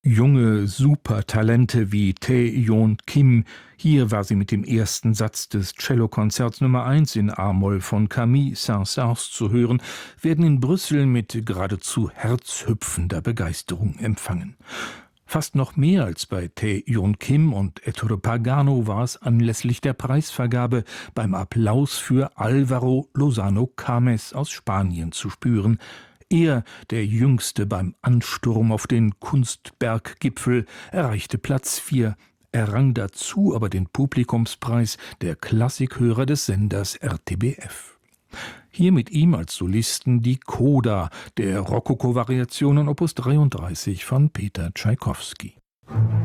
Junge Supertalente wie Tae-Yeon Kim, hier war sie mit dem ersten Satz des Cellokonzerts Nummer 1 in A-Moll von Camille Saint-Saëns zu hören, werden in Brüssel mit geradezu herzhüpfender Begeisterung empfangen. Fast noch mehr als bei Tae-Yeon Kim und Ettore Pagano war es anlässlich der Preisvergabe beim Applaus für Álvaro Lozano Cames aus Spanien zu spüren. Er, der Jüngste beim Ansturm auf den Kunstberggipfel, erreichte Platz 4, errang dazu aber den Publikumspreis der Klassikhörer des Senders RTBF. Hier mit ihm als Solisten die Coda der Rokoko-Variationen Opus 33 von Peter Tschaikowski.